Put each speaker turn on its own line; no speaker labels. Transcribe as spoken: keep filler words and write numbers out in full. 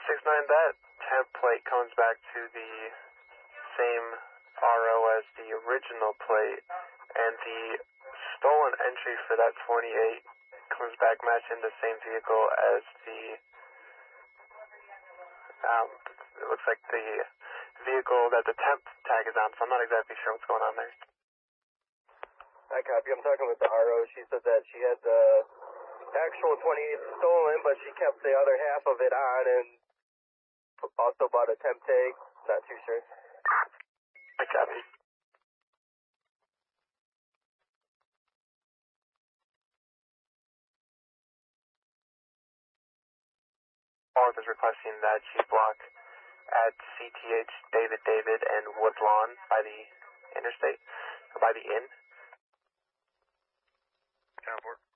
six nine, that template comes back to the same R O as the original plate, and the stolen entry for that twenty-eight comes back matching the same vehicle as the, um, it looks like the vehicle that the temp tag is on, so I'm not exactly sure what's going on there.
I copy. I'm talking with the R O. She said that she had the actual twenty-eight stolen, but she kept the other half of it on and also bought a temp tag. Not too sure.
I copy. All is requesting that she block at C T H David David and Woodlawn by the interstate, or by the inn.
ten four.